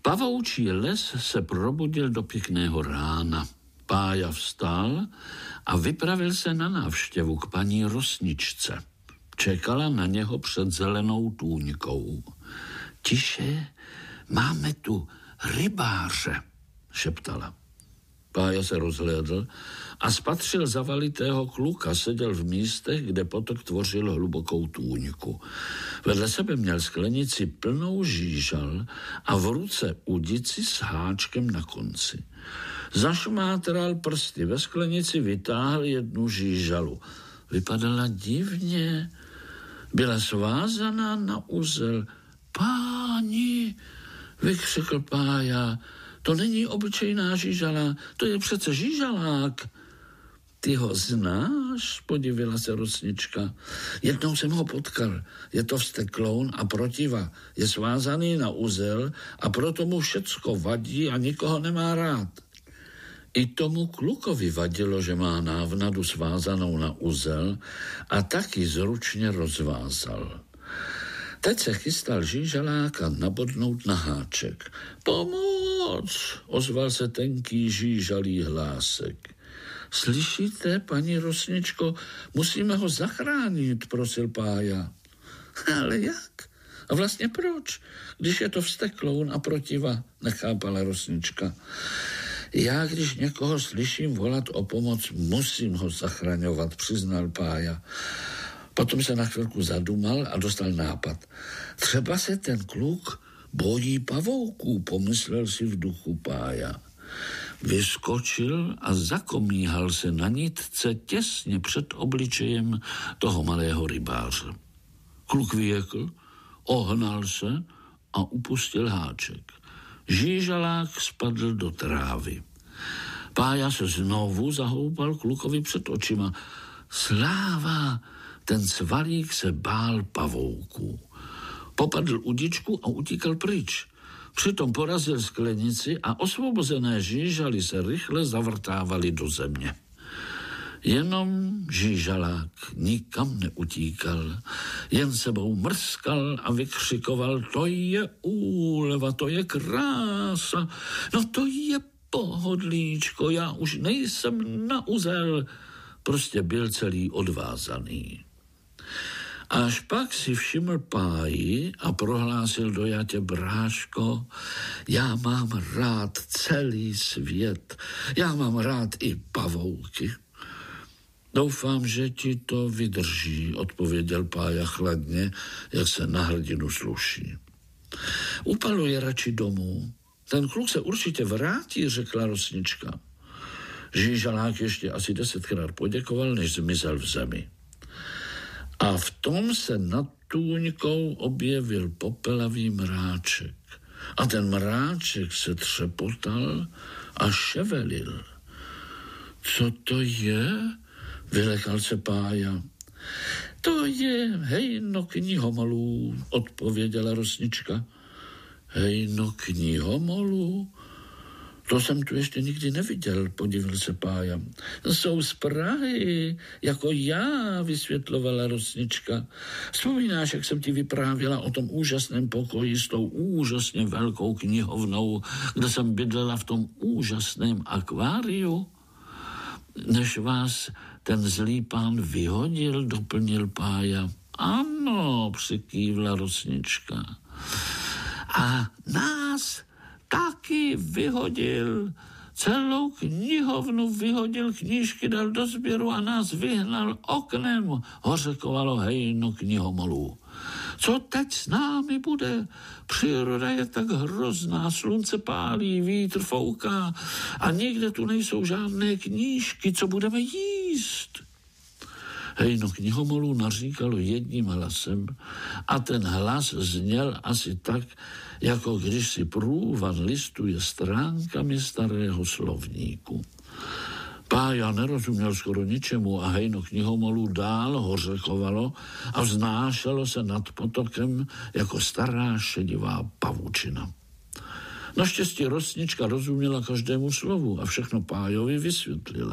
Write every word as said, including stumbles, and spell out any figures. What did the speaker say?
Pavoučí les se probudil do pěkného rána. Pája vstal a vypravil se na návštěvu k paní Rosničce. Čekala na něho před zelenou tůňkou. Tiše, máme tu rybáře, šeptala. Pája se rozhlédl a spatřil zavalitého kluka, seděl v místech, kde potok tvořil hlubokou tůňku. Vedle sebe měl sklenici plnou žížal a v ruce udici s háčkem na konci. Zašmátral prsty ve sklenici, vytáhl jednu žížalu. Vypadala divně, byla svázaná na uzel. Páni, vykřikl Pája, to není obyčejná žížala, to je přece žížalák. Ty ho znáš, podivila se Rosnička. Jednou jsem ho potkal, je to vztekloun a protiva, je svázaný na uzel a proto mu všecko vadí a nikoho nemá rád. I tomu klukovi vadilo, že má návnadu svázanou na uzel a taky zručně rozvázal. Teď se chystal žížaláka nabodnout na háček. Pomoc, ozval se tenký žížalý hlásek. Slyšíte, paní Rosničko, musíme ho zachránit, prosil Pája. Ale jak? A vlastně proč? Když je to vztekloun a protiva, nechápala Rosnička. Já, když někoho slyším volat o pomoc, musím ho zachraňovat, přiznal Pája. Potom se na chvilku zadumal a dostal nápad. Třeba se ten kluk bojí pavouků, pomyslel si v duchu Pája. Vyskočil a zakomíhal se na nitce těsně před obličejem toho malého rybáře. Kluk vyjekl, ohnal se a upustil háček. Žížalák spadl do trávy. Pája se znovu zahoupal klukovi před očima. Sláva! Ten svalík se bál pavouků. Popadl udičku a utíkal pryč. Přitom porazil sklenici a osvobozené žížaly se rychle zavrtávaly do země. Jenom žížalák nikam neutíkal, jen sebou mrskal a vykřikoval, to je úleva, to je krása, no to je pohodlíčko, já už nejsem na uzel. Prostě byl celý odvázaný. Až pak si všiml Páji a prohlásil dojatě, bráško, já mám rád celý svět, já mám rád i pavouky. Doufám, že ti to vydrží, odpověděl Pája chladně, jak se na hrdinu sluší. Upaluje radši domů. Ten kluk se určitě vrátí, řekla Rosnička. Žížalák ještě asi desetkrát poděkoval, než zmizel v zemi. A v tom se nad tůňkou objevil popelavý mráček. A ten mráček se třepotal a ševelil. Co to je? Vylekal se Pája. To je hejno knihomolů, odpověděla Rosnička. Hejno knihomolů? To jsem tu ještě nikdy neviděl, podivil se Pája. Jsou z Prahy, jako já, vysvětlovala Rosnička. Vzpomínáš, jak jsem ti vyprávěla o tom úžasném pokoji s tou úžasně velkou knihovnou, kde jsem bydlela v tom úžasném akváriu? Než vás ten zlý pán vyhodil, doplnil Pája. Ano, přikývla Rosnička. A nás taky vyhodil. Celou knihovnu vyhodil, knížky dal do sběru a nás vyhnal oknem, hořekovalo hejno knihomolů. Co teď s námi bude? Příroda je tak hrozná, slunce pálí, vítr fouká a nikde tu nejsou žádné knížky, co budeme jíst? Hejno knihomolů naříkalo jedním hlasem a ten hlas zněl asi tak, jako když si průvan listuje stránkami starého slovníku. Pája nerozuměl skoro ničemu a hejno knihomolů dál hořekovalo a vznášelo se nad potokem jako stará šedivá pavučina. Naštěstí Rosnička rozuměla každému slovu a všechno Pájovi vysvětlila.